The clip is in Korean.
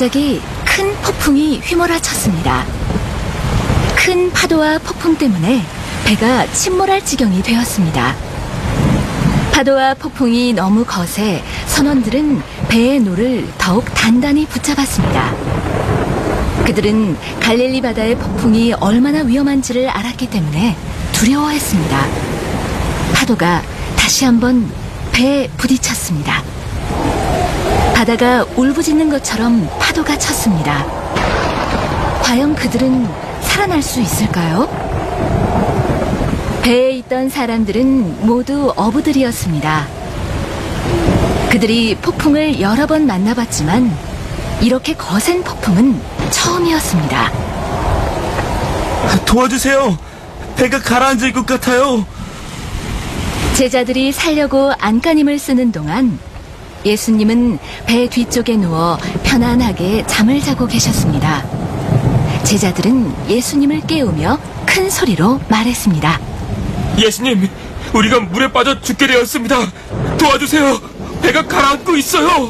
갑자기 큰 폭풍이 휘몰아쳤습니다. 큰 파도와 폭풍 때문에 배가 침몰할 지경이 되었습니다. 파도와 폭풍이 너무 거세 선원들은 배의 노를 더욱 단단히 붙잡았습니다. 그들은 갈릴리 바다의 폭풍이 얼마나 위험한지를 알았기 때문에 두려워했습니다. 파도가 다시 한번 배에 부딪혔습니다. 바다가 울부짖는 것처럼 파도가 쳤습니다. 과연 그들은 살아날 수 있을까요? 배에 있던 사람들은 모두 어부들이었습니다. 그들이 폭풍을 여러 번 만나봤지만 이렇게 거센 폭풍은 처음이었습니다. 도와주세요. 배가 가라앉을 것 같아요. 제자들이 살려고 안간힘을 쓰는 동안 예수님은 배 뒤쪽에 누워 편안하게 잠을 자고 계셨습니다. 제자들은 예수님을 깨우며 큰 소리로 말했습니다. 예수님, 우리가 물에 빠져 죽게 되었습니다. 도와주세요. 배가 가라앉고 있어요.